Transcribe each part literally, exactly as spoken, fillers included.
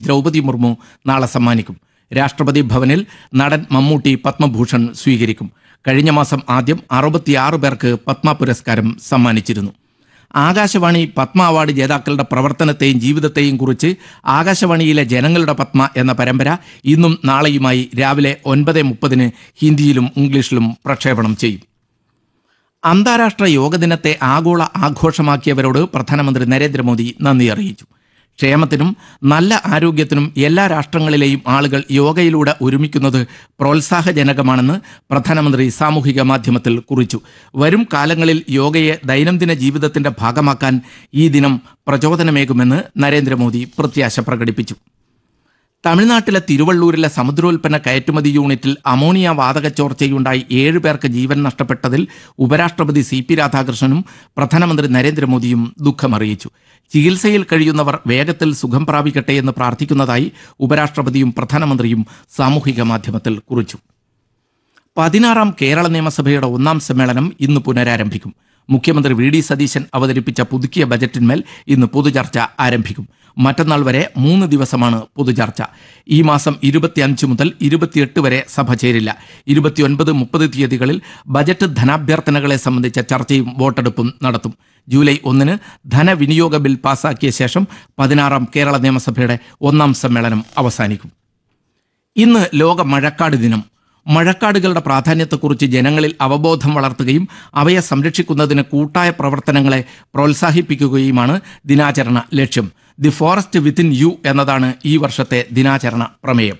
ദ്രൗപദി മുർമു നാളെ സമ്മാനിക്കും. രാഷ്ട്രപതി ഭവനിൽ നടൻ മമ്മൂട്ടി പത്മഭൂഷൺ സ്വീകരിക്കും. കഴിഞ്ഞ മാസം ആദ്യം അറുപത്തിയാറ് പേർക്ക് പത്മ പുരസ്കാരം സമ്മാനിച്ചിരുന്നു. ആകാശവാണി പത്മ അവാർഡ് ജേതാക്കളുടെ പ്രവർത്തനത്തെയും ജീവിതത്തെയും കുറിച്ച് ആകാശവാണിയിലെ ജനങ്ങളുടെ പത്മ എന്ന പരമ്പര ഇന്നും നാളെയുമായി രാവിലെ ഒൻപത് മുപ്പതിന് ഹിന്ദിയിലും ഇംഗ്ലീഷിലും പ്രക്ഷേപണം ചെയ്യും. അന്താരാഷ്ട്ര യോഗ ദിനത്തെ ആഗോള ആഘോഷമാക്കിയവരോട് പ്രധാനമന്ത്രി നരേന്ദ്രമോദി നന്ദി അറിയിച്ചു. ക്ഷേമത്തിനും നല്ല ആരോഗ്യത്തിനും എല്ലാ രാഷ്ട്രങ്ങളിലെയും ആളുകൾ യോഗയിലൂടെ ഒരുമിക്കുന്നത് പ്രോത്സാഹജനകമാണെന്ന് പ്രധാനമന്ത്രി സാമൂഹിക മാധ്യമത്തിൽ കുറിച്ചു. വരും കാലങ്ങളിൽ യോഗയെ ദൈനംദിന ജീവിതത്തിന്റെ ഭാഗമാക്കാൻ ഈ ദിനം പ്രചോദനമേകുമെന്ന് നരേന്ദ്രമോദി പ്രത്യാശ പ്രകടിപ്പിച്ചു. തമിഴ്നാട്ടിലെ തിരുവള്ളൂരിലെ സമുദ്രോൽപ്പന്ന കയറ്റുമതി യൂണിറ്റിൽ അമോണിയ വാതക ചോർച്ചയുണ്ടായി ഏഴ് പേർക്ക് ജീവൻ നഷ്ടപ്പെട്ടതിൽ ഉപരാഷ്ട്രപതി സി പി രാധാകൃഷ്ണനും പ്രധാനമന്ത്രി നരേന്ദ്രമോദിയും ദുഃഖമറിയിച്ചു. ചികിത്സയിൽ കഴിയുന്നവർ വേഗത്തിൽ സുഖം പ്രാപിക്കട്ടെ എന്ന് പ്രാർത്ഥിക്കുന്നതായി ഉപരാഷ്ട്രപതിയും പ്രധാനമന്ത്രിയും സാമൂഹിക മാധ്യമത്തിൽ കുറിച്ചു. പതിനാറാം കേരള നിയമസഭയുടെ ഒന്നാം സമ്മേളനം ഇന്ന് പുനരാരംഭിക്കും. മുഖ്യമന്ത്രി വി ഡി സതീശൻ അവതരിപ്പിച്ച പുതുക്കിയ ബജറ്റിന്മേൽ ഇന്ന് പൊതുചർച്ച ആരംഭിക്കും. മറ്റന്നാൾ വരെ മൂന്ന് ദിവസമാണ് പൊതുചർച്ച. ഈ മാസം ഇരുപത്തിയഞ്ച് മുതൽ ഇരുപത്തിയെട്ട് വരെ സഭ ചേരില്ല. ഇരുപത്തിയൊൻപത് മുപ്പത് തീയതികളിൽ ബജറ്റ് ധനാഭ്യർത്ഥനകളെ സംബന്ധിച്ച ചർച്ചയും വോട്ടെടുപ്പും നടത്തും. ജൂലൈ ഒന്നിന് ധനവിനിയോഗ ബിൽ പാസാക്കിയ ശേഷം പതിനാറാം കേരള നിയമസഭയുടെ ഒന്നാം സമ്മേളനം അവസാനിക്കും. ഇന്ന് ലോക മഴക്കാട് ദിനം. മഴക്കാടുകളുടെ പ്രാധാന്യത്തെക്കുറിച്ച് ജനങ്ങളിൽ അവബോധം വളർത്തുകയും അവയെ സംരക്ഷിക്കുന്നതിന് കൂട്ടായ പ്രവർത്തനങ്ങളെ പ്രോത്സാഹിപ്പിക്കുകയുമാണ് ദിനാചരണ ലക്ഷ്യം. ദി ഫോറസ്റ്റ് വിത്തിൻ യു എന്നതാണ് ഈ വർഷത്തെ ദിനാചരണ പ്രമേയം.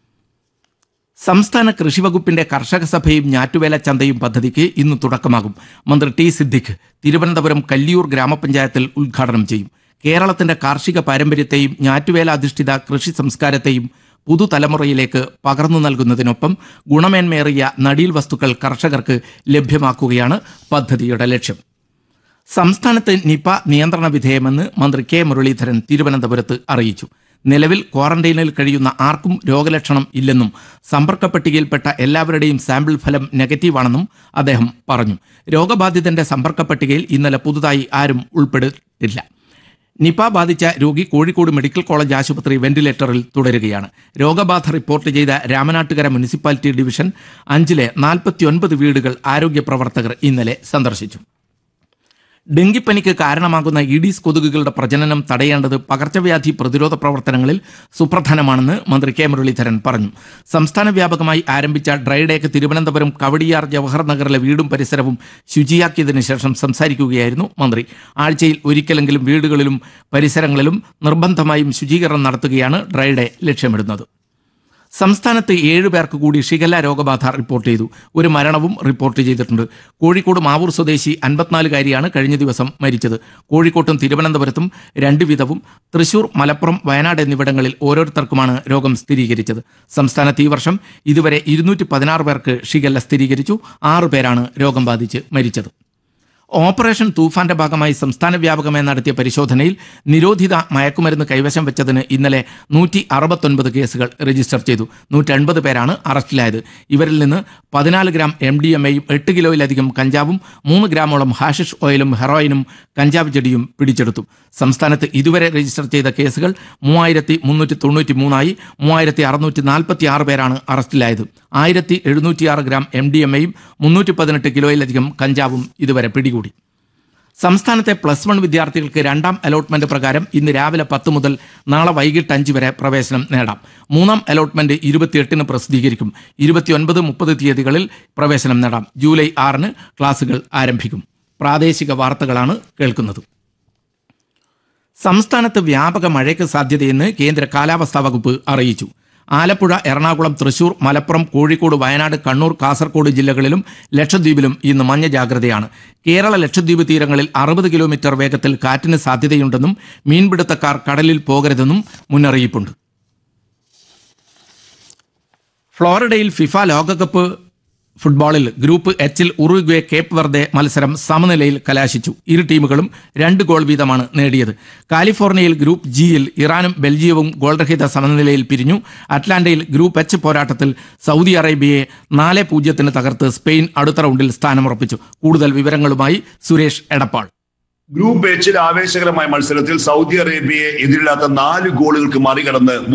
സംസ്ഥാന കൃഷിവകുപ്പിന്റെ കർഷക സഭയും ഞാറ്റുവേല ചന്തയും പദ്ധതിക്ക് ഇന്ന് തുടക്കമാകും. മന്ത്രി ടി സിദ്ദിഖ് തിരുവനന്തപുരം കല്ലിയൂർ ഗ്രാമപഞ്ചായത്തിൽ ഉദ്ഘാടനം ചെയ്യും. കേരളത്തിന്റെ കാർഷിക പാരമ്പര്യത്തെയും ഞാറ്റുവേല അധിഷ്ഠിത കൃഷി സംസ്കാരത്തെയും പുതുതലമുറയിലേക്ക് പകർന്നു നൽകുന്നതിനൊപ്പം ഗുണമേന്മേറിയ നടീൽ വസ്തുക്കൾ കർഷകർക്ക് ലഭ്യമാക്കുകയാണ് പദ്ധതിയുടെ ലക്ഷ്യം. സംസ്ഥാനത്ത് നിപ നിയന്ത്രണ വിധേയമെന്ന് മന്ത്രി കെ മുരളീധരൻ തിരുവനന്തപുരത്ത് അറിയിച്ചു. നിലവിൽ ക്വാറന്റൈനിൽ കഴിയുന്ന ആർക്കും രോഗലക്ഷണം ഇല്ലെന്നും സമ്പർക്ക പട്ടികയിൽപ്പെട്ട എല്ലാവരുടെയും സാമ്പിൾ ഫലം നെഗറ്റീവാണെന്നും അദ്ദേഹം പറഞ്ഞു. രോഗബാധിതന്റെ സമ്പർക്ക പട്ടികയിൽ ഇന്നലെ പുതുതായി ആരും ഉൾപ്പെട്ടിട്ടില്ല. നിപ ബാധിച്ച രോഗി കോഴിക്കോട് മെഡിക്കൽ കോളേജ് ആശുപത്രി വെന്റിലേറ്ററിൽ തുടരുകയാണ്. രോഗബാധ റിപ്പോർട്ട് ചെയ്ത രാമനാട്ടുകര മുനിസിപ്പാലിറ്റി ഡിവിഷൻ അഞ്ചിലെ നാൽപ്പത്തിയൊൻപത് വീടുകൾ ആരോഗ്യ പ്രവർത്തകർ ഇന്നലെ സന്ദർശിച്ചു. ഡെങ്കിപ്പനിക്ക് കാരണമാകുന്ന ഈഡീസ് കൊതുകുകളുടെ പ്രജനനം തടയേണ്ടത് പകർച്ചവ്യാധി പ്രതിരോധ പ്രവർത്തനങ്ങളിൽ സുപ്രധാനമാണെന്ന് മന്ത്രി കെ മുരളീധരൻ പറഞ്ഞു. സംസ്ഥാന വ്യാപകമായി ആരംഭിച്ച ഡ്രൈഡേക്ക് തിരുവനന്തപുരം കവടിയാർ ജവഹർ നഗറിലെ വീടും പരിസരവും ശുചിയാക്കിയതിനു ശേഷം സംസാരിക്കുകയായിരുന്നു മന്ത്രി. ആഴ്ചയിൽ ഒരിക്കലെങ്കിലും വീടുകളിലും പരിസരങ്ങളിലും നിർബന്ധമായും ശുചീകരണം നടത്തുകയാണ് ഡ്രൈഡേ ലക്ഷ്യമിടുന്നത്. സംസ്ഥാനത്ത് ഏഴു പേർക്ക് കൂടി ഷിഗല്ല രോഗബാധ റിപ്പോർട്ട് ചെയ്തു. ഒരു മരണവും റിപ്പോർട്ട് ചെയ്തിട്ടുണ്ട്. കോഴിക്കോട് മാവൂർ സ്വദേശി അൻപത്തിനാലുകാരിയാണ് കഴിഞ്ഞ ദിവസം മരിച്ചത്. കോഴിക്കോട്ടും തിരുവനന്തപുരത്തും രണ്ട് വീതവും തൃശൂർ, മലപ്പുറം, വയനാട് എന്നിവിടങ്ങളിൽ ഓരോരുത്തർക്കുമാണ് രോഗം സ്ഥിരീകരിച്ചത്. സംസ്ഥാനത്ത് ഈ വർഷം ഇതുവരെ ഇരുന്നൂറ്റി പതിനാറ് പേർക്ക് ഷിഗല്ല സ്ഥിരീകരിച്ചു. ആറു പേരാണ് രോഗം ബാധിച്ച് മരിച്ചത്. ഓപ്പറേഷൻ തൂഫാന്റെ ഭാഗമായി സംസ്ഥാന വ്യാപകമായി നടത്തിയ പരിശോധനയിൽ നിരോധിത മയക്കുമരുന്ന് കൈവശം വെച്ചതിന് ഇന്നലെ നൂറ്റി അറുപത്തൊൻപത് കേസുകൾ രജിസ്റ്റർ ചെയ്തു. നൂറ്റി അൻപത് പേരാണ് അറസ്റ്റിലായത്. ഇവരിൽ നിന്ന് പതിനാല് ഗ്രാം എം ഡി എം എയും എട്ട് കിലോയിലധികം കഞ്ചാവും മൂന്ന് ഗ്രാമോളം ഹാഷിഷ് ഓയിലും ഹെറോയിനും കഞ്ചാവ് ചെടിയും പിടിച്ചെടുത്തു. സംസ്ഥാനത്ത് ഇതുവരെ രജിസ്റ്റർ ചെയ്ത കേസുകൾ മൂവായിരത്തി മുന്നൂറ്റി തൊണ്ണൂറ്റി മൂന്നായി. മൂവായിരത്തി അറുന്നൂറ്റി നാൽപ്പത്തി ആറ് പേരാണ് അറസ്റ്റിലായത്. ആയിരത്തി എഴുന്നൂറ്റിയാറ് ഗ്രാം എം ഡി എം എയും മുന്നൂറ്റി പതിനെട്ട് കിലോയിലധികം കഞ്ചാവും ഇതുവരെ പിടികൂടി. സംസ്ഥാനത്തെ പ്ലസ് വൺ വിദ്യാർത്ഥികൾക്ക് രണ്ടാം അലോട്ട്മെന്റ് പ്രകാരം ഇന്ന് രാവിലെ പത്ത് മുതൽ നാളെ വൈകിട്ട് അഞ്ച് വരെ പ്രവേശനം നേടാം. മൂന്നാം അലോട്ട്മെന്റ് ഇരുപത്തിയെട്ടിന് പ്രസിദ്ധീകരിക്കും. ഇരുപത്തിയൊൻപത് മുപ്പത് തീയതികളിൽ പ്രവേശനം നേടാം. ജൂലൈ ആറിന് ക്ലാസുകൾ ആരംഭിക്കും. പ്രാദേശിക വാർത്തകളാണ് കേൾക്കുന്നത്. സംസ്ഥാനത്ത് വ്യാപക മഴയ്ക്ക് സാധ്യതയെന്ന് കേന്ദ്ര കാലാവസ്ഥാ വകുപ്പ് അറിയിച്ചു. ആലപ്പുഴ, എറണാകുളം, തൃശൂർ, മലപ്പുറം, കോഴിക്കോട്, വയനാട്, കണ്ണൂർ, കാസർഗോഡ് ജില്ലകളിലും ലക്ഷദ്വീപിലും ഇന്ന് മഞ്ഞ ജാഗ്രതയാണ്. കേരള ലക്ഷദ്വീപ് തീരങ്ങളിൽ അറുപത് കിലോമീറ്റർ വേഗത്തിൽ കാറ്റിന് സാധ്യതയുണ്ടെന്നും മീൻപിടുത്തക്കാർ കടലിൽ പോകരുതെന്നും മുന്നറിയിപ്പുണ്ട്. ഫ്ലോറിഡയിൽ ഫിഫ ലോകകപ്പ് ഫുട്ബോളിൽ ഗ്രൂപ്പ് എച്ചിൽ ഉറുഗ്വേ കേപ്പ് വെർദെ മത്സരം സമനിലയിൽ കലാശിച്ചു. ഇരു ടീമുകളും രണ്ട് ഗോൾ വീതമാണ് നേടിയത്. കാലിഫോർണിയയിൽ ഗ്രൂപ്പ് ജിയിൽ ഇറാനും ബെൽജിയവും ഗോൾരഹിത സമനിലയിൽ പിരിഞ്ഞു. അറ്റ്ലാന്റയിൽ ഗ്രൂപ്പ് എച്ച് പോരാട്ടത്തിൽ സൗദി അറേബ്യയെ നാല് പൂജ്യത്തിന് തകർത്ത് സ്പെയിൻ അടുത്ത റൗണ്ടിൽ സ്ഥാനമുറപ്പിച്ചു. കൂടുതൽ വിവരങ്ങളുമായി സുരേഷ് എടപ്പാൾ. ഗ്രൂപ്പ് എച്ചിൽ ആവേശകരമായ മത്സരത്തിൽ സൗദി അറേബ്യയെ എതിരില്ലാത്ത നാല് ഗോളുകൾക്ക് മറികടന്ന്